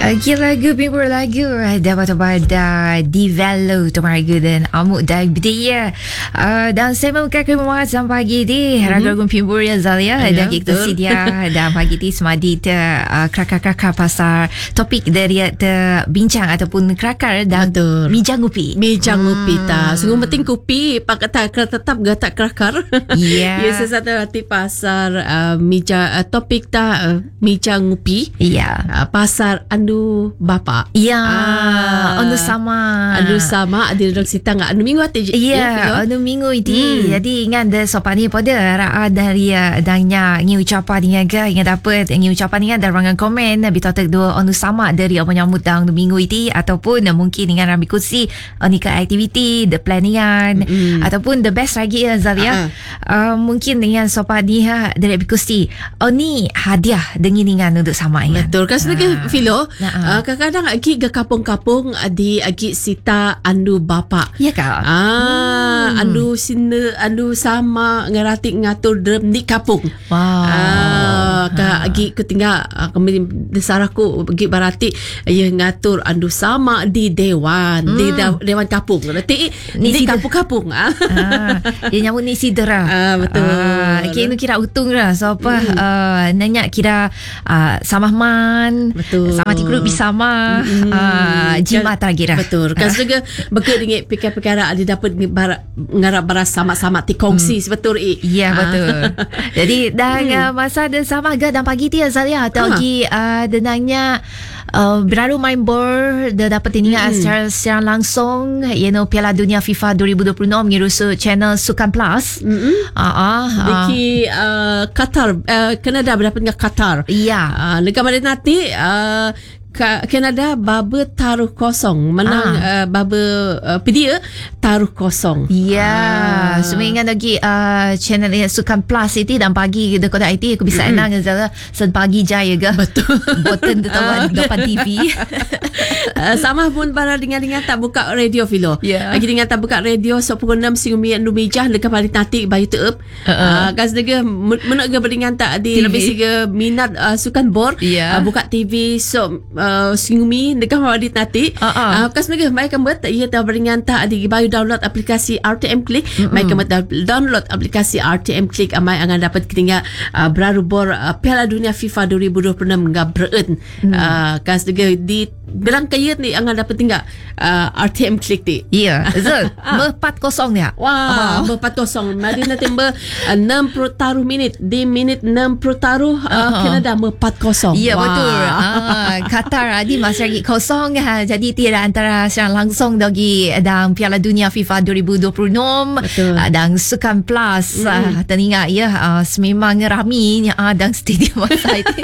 Lagu Bimbur lagu dapat pada Divelo Tomago dan Amuk dan Bidya. Dan saya membuka kemurahan pagi di Ragu Bimbur ya Zalia dan kita sedia dan pagi di semadi kerakar pasar topik dari bincang ataupun kerakar dan mijang upi. Mijang upi ta. Sungguh penting kopi pak tetap gatak kerakar. Ya. Ya sesuatu arti pasar topik ta mijang upi. Ya. Pasar andu bapa. Ya. Anu sama. Anu sama ada dok sita ngak anu minggu ati. Ya, anu minggu ini. Jadi ingat de sopan ni pada raat dari dangnya ngi ucapan dengan ga ingat dapat ngi ucapan dengan darangan komen bitotek dua anu sama dari apa nyamut dang minggu ini ataupun mungkin dengan ramai kursi ni ke aktiviti the planningan ataupun the best lagi ya Zalia. Mungkin dengan sopan ni dari kursi ni hadiah dengan untuk sama ya. Betul kan sedikit Filo. Kadang-kadang agi ke kapung-kapung di agi sita andu bapa. Ya kak. Andu sine andu sama ngerati ngatur drum di kapung. Wow. Agi ketinggal kami desaraku pergi barati ya ngatur andu sama di dewan di dewan kapung. Nanti di kapung-kapung. Dia nyamuk ni sidera. Betul. Kini kira utung lah. So apa nanya kira samahman. Betul. Sama ti grup bersama jimat lagi dah. Betul. Kan juga betul dengan perkara-perkara ada dapat ngarap baras sama-sama ti kongsi betul Ya betul. Jadi dah masa ada sama agak dan pagi ti Azalia atau lagi denangnya baru main board dah dapat ingat secara langsung Piala Dunia FIFA 2026 ngirusu channel Sukan Plus. Diki Qatar Kanada berdapat dengan Qatar. Ya. Negara nanti Kanada baba taruh kosong menang baba pedia taruh kosong. Ya. Semua ingat lagi channel Sukan Plus itu dan pagi dekat IT aku bisa enang sen pagi jaya ke. Betul. Boten depan TV. Sama pun para dengan tak buka radio Filo. Lagi dengan tak buka radio so pukul 6 sehingga minyak numijah dekat pagi nanti bayu tuup. Gas dega menok ke dengan tak di lebih sehingga minat sukan bor buka TV so singumi dekat wadit nanti kas mereka mereka buat ia dah beringan tak di bayu download aplikasi RTM Click mereka buat download aplikasi RTM Click amai akan dapat ketinggal baru bor Piala Dunia FIFA 2026 ngah bereun kas juga di bilang kaya ni akan dapat tinggal RTM Click ni. Ya, betul. 4-0 ya. Wah, 4-0. Mari nanti 60 taruh minit di minit 60 taruh Kanada 4-0. Ya betul. Qatar adi masih lagi kosong jadi tiada antara secara langsung bagi dalam Piala Dunia FIFA 2026 dan Sukan Plus teringat ya sememang rami dan stadium masa itu.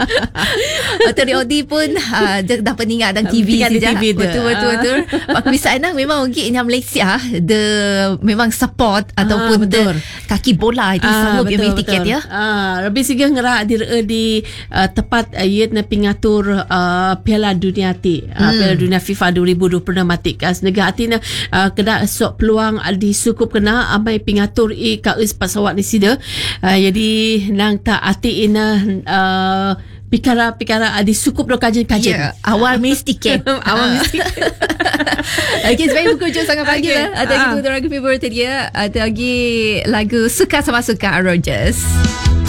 Teri Odi pun dapat ingat dan TV saja. Betul. Pak bisa nak memang mungkin yang Malaysia memang support ataupun kaki bola itu sanggup ambil tiket ya. Lebih sikit ngerak di tepat ayat pingatur Piala Dunia Piala Dunia FIFA 2026 mati kas negara atina kena sok peluang di sukup kena amai pingatur kaus pasawat ni sida jadi nang tak ati ina pikara di sukup do kajian awal mistiket Okay, sebaik buku hujung sangat pagi lah. Ada lagi lagu favorite dia. Ada lagi lagu Suka Sama Suka Rogers.